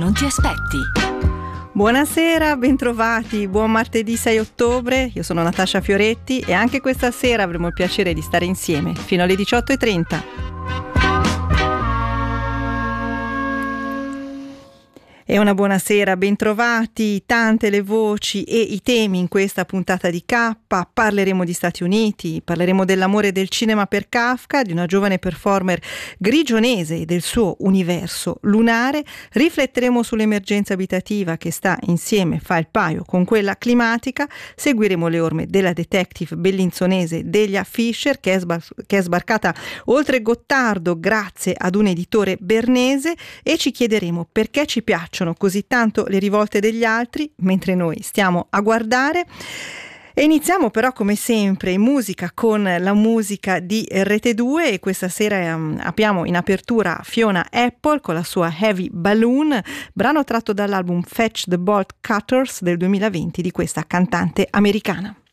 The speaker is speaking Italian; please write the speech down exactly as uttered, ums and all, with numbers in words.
non ti aspetti. Buonasera, bentrovati, buon martedì sei ottobre, io sono Natascia Fioretti e anche questa sera avremo il piacere di stare insieme fino alle diciotto e trenta. E una buonasera, bentrovati, tante le voci e i temi in questa puntata di K. Parleremo di Stati Uniti, parleremo dell'amore del cinema per Kafka, di una giovane performer grigionese e del suo universo lunare, rifletteremo sull'emergenza abitativa che sta insieme, fa il paio con quella climatica, seguiremo le orme della detective bellinzonese Delia Fischer che è, sbar- che è sbarcata oltre Gottardo grazie ad un editore bernese e ci chiederemo perché ci piacciono così tanto le rivolte degli altri mentre noi stiamo a guardare. E iniziamo però come sempre in musica con la musica di Rete due e questa sera um, abbiamo in apertura Fiona Apple con la sua Heavy Balloon, brano tratto dall'album Fetch the Bolt Cutters del duemilaventi di questa cantante americana.